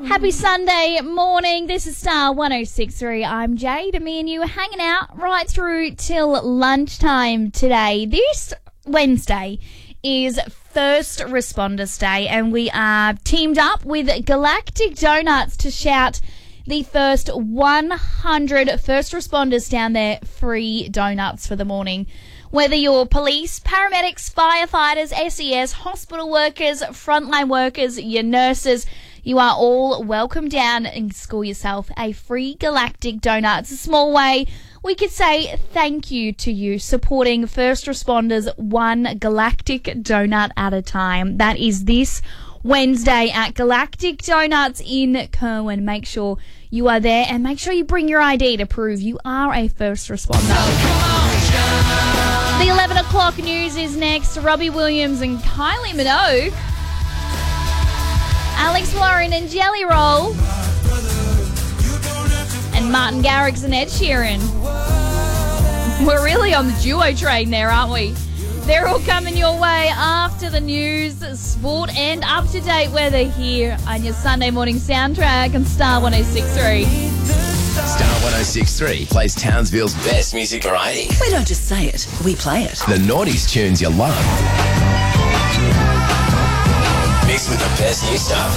Happy Sunday morning. This is Star 106.3. I'm Jade, and me and you are hanging out right through till lunchtime today. This Wednesday is First Responders Day, and we are teamed up with Galactic Donuts to shout the first 100 first responders down there free donuts for the morning. Whether you're police, paramedics, firefighters, SES, hospital workers, frontline workers, your nurses, you are all welcome down and score yourself a free Galactic Donut. It's a small way we could say thank you to you supporting first responders one Galactic Donut at a time. That is this Wednesday at Galactic Donuts in Kerwin. Make sure you are there and make sure you bring your ID to prove you are a first responder. The 11 o'clock news is next. Robbie Williams and Kylie Minogue. Alex Warren and Jelly Roll. And Martin Garrix and Ed Sheeran. We're really on the duo train there, aren't we? They're all coming your way after the news, sport and up-to-date weather here on your Sunday morning soundtrack on Star 106.3. Star 106.3 plays Townsville's best music variety. We don't just say it, we play it. The noughties tunes you love. Mixed with the best new stuff.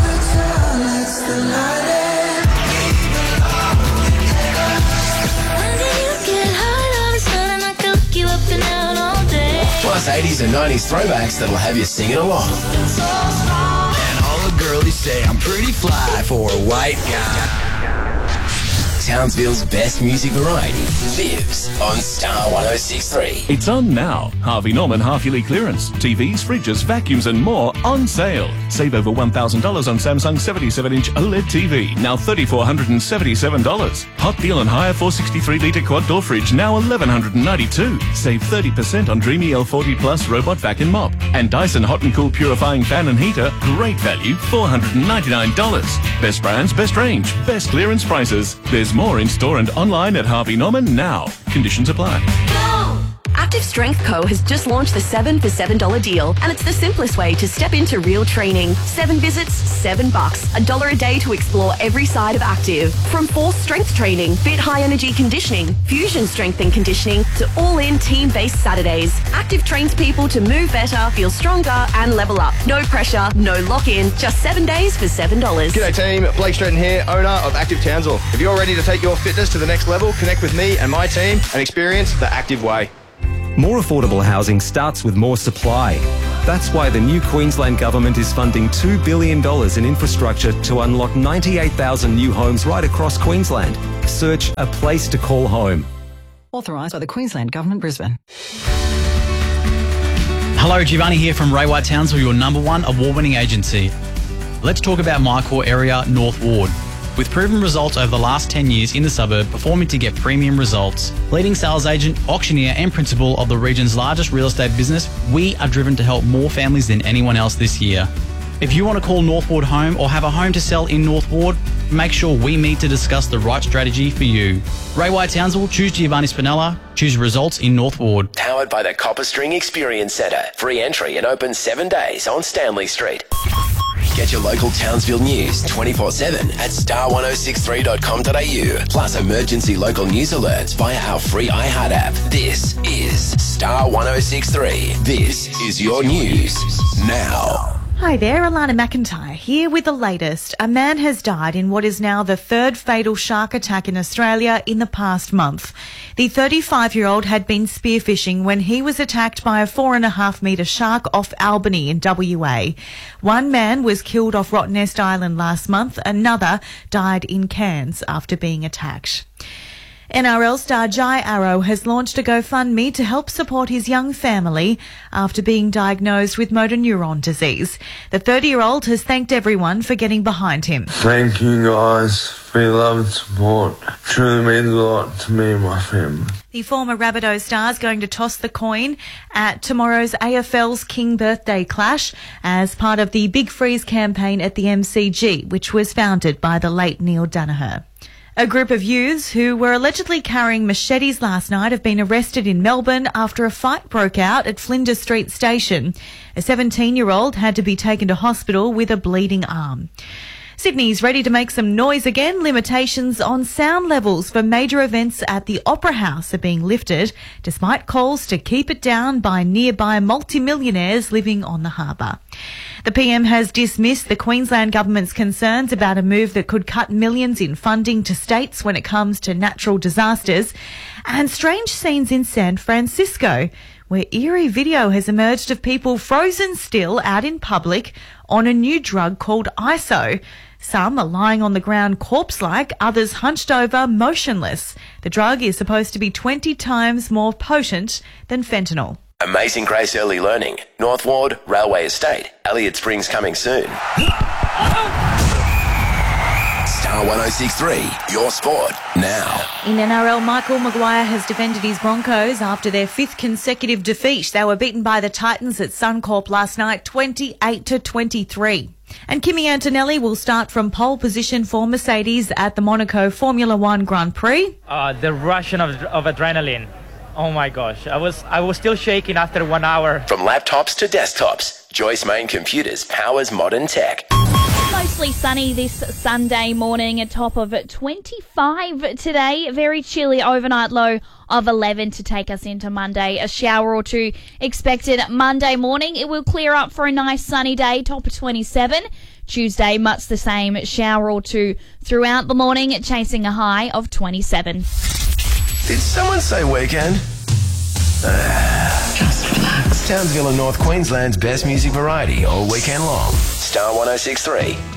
Plus 80s and 90s throwbacks that'll have you singing along. And all the girlies say I'm pretty fly for a white guy. Townsville's best music variety lives on Star 106.3. It's on now. Harvey Norman half-yearly clearance. TVs, fridges, vacuums and more on sale. Save over $1,000 on Samsung 77-inch OLED TV, now $3,477. Hot deal on higher 463-litre quad-door fridge, now $1,192. Save 30% on Dreamy L40 Plus robot vacuum mop. And Dyson Hot and Cool purifying fan and heater, great value, $499. Best brands, best range, best clearance prices. There's more in store and online at Harvey Norman now. Conditions apply. Active Strength Co. has just launched the 7 for $7 deal, and it's the simplest way to step into real training. 7 visits, $7. $1 a day to explore every side of active. From force strength training, fit high energy conditioning, fusion strength and conditioning, to all-in team-based Saturdays. Active trains people to move better, feel stronger, and level up. No pressure, no lock-in, just 7 days for $7. G'day team, Blake Stratton here, owner of Active Townsville. If you're ready to take your fitness to the next level, connect with me and my team and experience the Active Way. More affordable housing starts with more supply. That's why the new Queensland Government is funding $2 billion in infrastructure to unlock 98,000 new homes right across Queensland. Search A Place to Call Home. Authorised by the Queensland Government, Brisbane. Hello, Giovanni here from Ray White Townsville, your #1 award-winning agency. Let's talk about my core area, North Ward. With proven results over the last 10 years in the suburb, performing to get premium results. Leading sales agent, auctioneer and principal of the region's largest real estate business, we are driven to help more families than anyone else this year. If you want to call North Ward home or have a home to sell in North Ward, make sure we meet to discuss the right strategy for you. Ray White Townsville, choose Giovanni Spinella, choose results in North Ward. Powered by the Copper String Experience Centre. Free entry and open 7 days on Stanley Street. Get your local Townsville news 24/7 at star1063.com.au. Plus emergency local news alerts via our free iHeart app. This is Star 106.3. This is your news now. Hi there, Alana McIntyre here with the latest. A man has died in what is now the third fatal shark attack in Australia in the past month. The 35-year-old had been spearfishing when he was attacked by a 4.5-metre shark off Albany in WA. One man was killed off Rottnest Island last month. Another died in Cairns after being attacked. NRL star Jai Arrow has launched a GoFundMe to help support his young family after being diagnosed with motor neuron disease. The 30-year-old has thanked everyone for getting behind him. Thank you guys for your love and support. Truly means a lot to me and my family. The former Rabbitoh star is going to toss the coin at tomorrow's AFL's King Birthday Clash as part of the Big Freeze campaign at the MCG, which was founded by the late Neil Danaher. A group of youths who were allegedly carrying machetes last night have been arrested in Melbourne after a fight broke out at Flinders Street Station. A 17-year-old had to be taken to hospital with a bleeding arm. Sydney's ready to make some noise again. Limitations on sound levels for major events at the Opera House are being lifted, despite calls to keep it down by nearby multimillionaires living on the harbour. The PM has dismissed the Queensland government's concerns about a move that could cut millions in funding to states when it comes to natural disasters, and strange scenes in San Francisco, where eerie video has emerged of people frozen still out in public on a new drug called ISO. Some are lying on the ground corpse-like, others hunched over, motionless. The drug is supposed to be 20 times more potent than fentanyl. Amazing Grace Early Learning, North Ward, Railway Estate, Elliott Springs coming soon. Star 106.3, your sport, now. In NRL, Michael Maguire has defended his Broncos after their 5th consecutive defeat. They were beaten by the Titans at Suncorp last night, 28-23. And Kimi Antonelli will start from pole position for Mercedes at the Monaco Formula One Grand Prix. The rush of adrenaline. Oh my gosh, I was still shaking after 1 hour. From laptops to desktops, Joyce Main Computers powers modern tech. Mostly sunny this Sunday morning, a top of 25 today. Very chilly overnight low of 11 to take us into Monday. A shower or two expected Monday morning. It will clear up for a nice sunny day, top of 27. Tuesday, much the same, shower or two throughout the morning, chasing a high of 27. Did someone say weekend? Just relax. Townsville and North Queensland's best music variety all weekend long. Star 106.3.